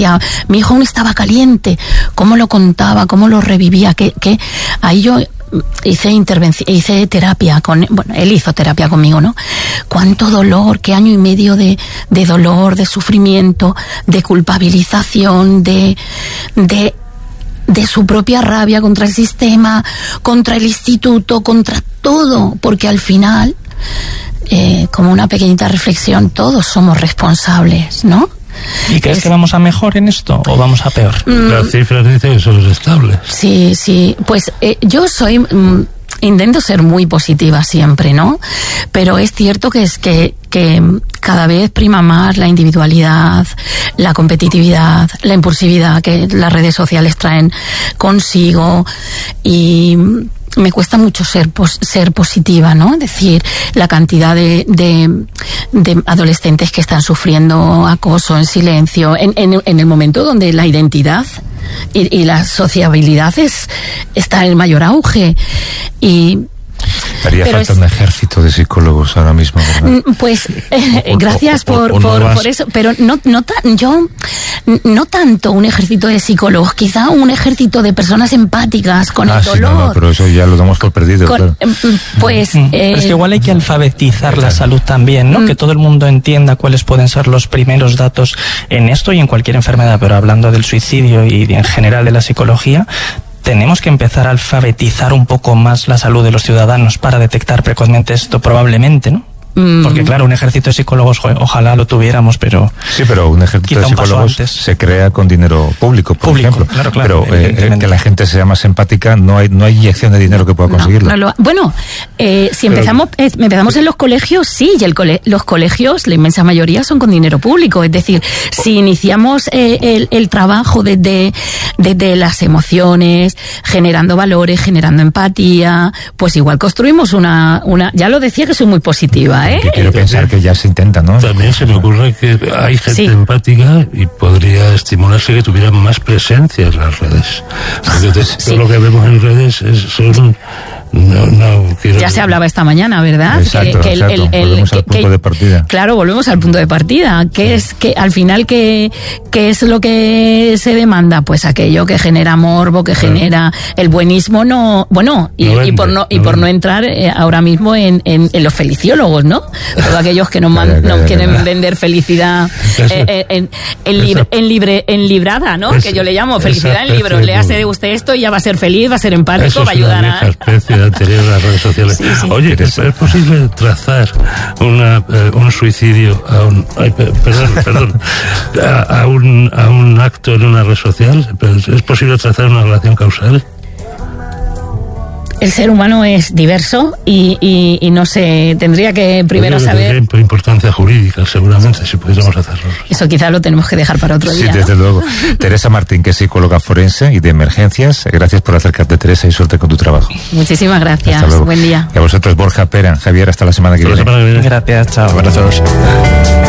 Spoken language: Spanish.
mi hijo aún estaba caliente, cómo lo contaba, cómo lo revivía, que ahí yo hice terapia él hizo terapia conmigo, ¿no? Cuánto dolor, qué año y medio de dolor, de sufrimiento, de culpabilización, de su propia rabia contra el sistema, contra el instituto, contra todo, porque al final, como una pequeñita reflexión, todos somos responsables, ¿no? ¿Y crees que vamos a mejor en esto o vamos a peor? Las cifras dicen que son estables. Sí, pues yo intento ser muy positiva siempre, ¿no? Pero es cierto que cada vez prima más la individualidad, la competitividad, la impulsividad que las redes sociales traen consigo, y me cuesta mucho ser positiva, ¿no? Es decir, la cantidad de adolescentes que están sufriendo acoso en silencio, en el momento donde la identidad y la sociabilidad está en el mayor auge. Haría falta un ejército de psicólogos ahora mismo, ¿verdad? Pues gracias por eso, pero yo no tanto un ejército de psicólogos, quizá un ejército de personas empáticas con el dolor. No, pero eso ya lo damos por perdido. Claro. Pues es que igual hay que alfabetizar la salud también, ¿no? Que todo el mundo entienda cuáles pueden ser los primeros datos en esto y en cualquier enfermedad, pero hablando del suicidio y en general de la psicología, tenemos que empezar a alfabetizar un poco más la salud de los ciudadanos para detectar precozmente esto, probablemente, ¿no? Porque claro, un ejército de psicólogos, ojalá lo tuviéramos, pero... Sí, pero un ejército de psicólogos se crea con dinero público, por ejemplo. Claro, pero que la gente sea más empática, no hay inyección de dinero que pueda conseguirlo. Bueno, si empezamos en los colegios, sí, y los colegios, la inmensa mayoría son con dinero público. Es decir, si iniciamos el trabajo desde las emociones, generando valores, generando empatía, pues igual construimos una... Ya lo decía que soy muy positiva, que quiero pensar que ya se intenta, ¿no? También se me ocurre que hay gente empática y podría estimularse que tuvieran más presencia en las redes. Porque todo lo que vemos en redes son... ya se hablaba esta mañana, ¿verdad? Exacto. Volvemos al punto de partida. Claro, volvemos al punto de partida. Que es que al final ¿qué es lo que se demanda? Pues aquello que genera morbo, que genera el buenismo, por no entrar ahora mismo en los feliciólogos, ¿no? Todos aquellos que nos quieren vender felicidad en librada, ¿no? Que yo le llamo felicidad en libros. Léase usted esto y ya va a ser feliz, va a ser empático, va a ayudar a... anterior a las redes sociales. Sí. Oye, ¿es posible trazar un suicidio a un acto en una red social? ¿Es posible trazar una relación causal? El ser humano es diverso y no sé, tendría que primero saber... importancia jurídica, seguramente, si pudiéramos hacerlo. Eso quizás lo tenemos que dejar para otro día. Sí, desde luego. Teresa Martín, que es psicóloga forense y de emergencias. Gracias por acercarte, Teresa, y suerte con tu trabajo. Muchísimas gracias. Buen día. Y a vosotros, Borja Pera, Javier, hasta la semana que viene. Gracias, chao. Abrazos.